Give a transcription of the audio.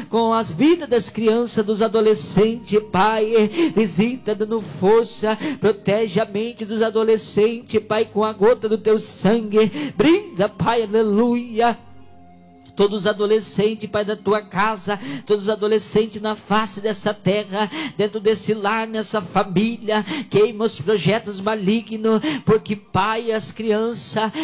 com as vidas das crianças, dos adolescentes, Pai. Visita dando força, protege a mente dos adolescentes, Pai, com a gota do teu sangue. Brinda, Pai, aleluia. Todos os adolescentes, Pai, da tua casa, todos os adolescentes na face dessa terra, dentro desse lar, nessa família, queima os projetos malignos, porque, Pai, as crianças,